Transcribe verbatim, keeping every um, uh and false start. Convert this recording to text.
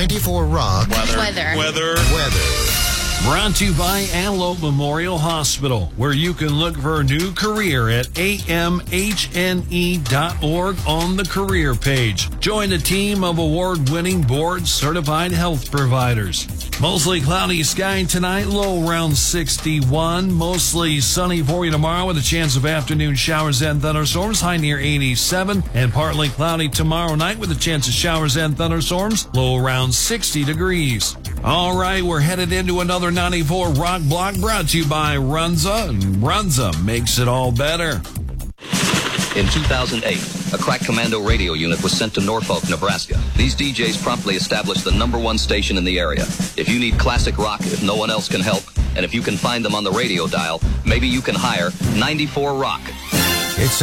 ninety-four Rock. Weather. Weather. Weather. Weather. Brought to you by Antelope Memorial Hospital, where you can look for a new career at A M H N E dot org on the career page. Join a team of award-winning board-certified health providers. Mostly cloudy sky tonight, low around sixty-one. Mostly sunny for you tomorrow with a chance of afternoon showers and thunderstorms, high near eighty-seven. And partly cloudy tomorrow night with a chance of showers and thunderstorms, low around sixty degrees. All right, we're headed into another ninety-four Rock Block brought to you by Runza, and Runza makes it all better. In two thousand eight, a crack commando radio unit was sent to Norfolk, Nebraska. These D Js promptly established the number one station in the area. If you need classic rock, if no one else can help, and if you can find them on the radio dial, maybe you can hire ninety-four Rock. It's